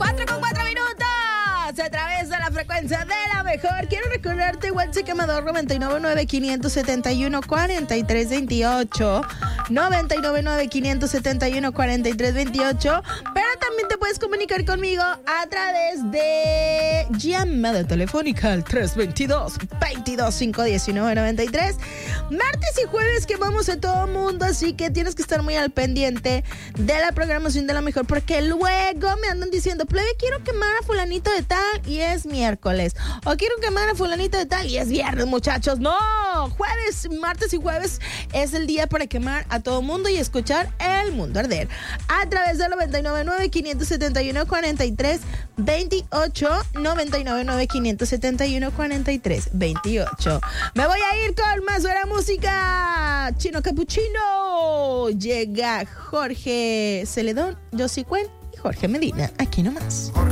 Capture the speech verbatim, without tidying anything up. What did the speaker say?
cuatro con cuatro minutos a través de la frecuencia de la mejor. Quiero recordarte WhatsApp Quemador noventa y nueve nueve, quinientos setenta y uno, cuarenta y tres veintiocho. noventa y nueve nueve, quinientos setenta y uno, cuarenta y tres veintiocho. Pero también te puedes comunicar conmigo a través de llamada telefónica al tres veintidós, veintidós, quinientos diecinueve, noventa y tres. Martes y jueves quemamos a todo mundo, así que tienes que estar muy al pendiente de la programación de la mejor, porque luego me andan diciendo, plebe, quiero quemar a fulanito de tal y es miércoles, o quiero quemar a fulanito de tal y es viernes, muchachos. No, jueves, martes y jueves es el día para quemar a todo mundo y escuchar el mundo arder a través de noventa y nueve nueve, quinientos setenta y uno, cuarenta y tres veintiocho. noventa y nueve nueve, quinientos setenta y uno, cuarenta y tres veintiocho. Me voy a ir con más buena música. Chino Capuchino. Llega Jorge Celedón, Josie Cuen y Jorge Medina. Aquí nomás.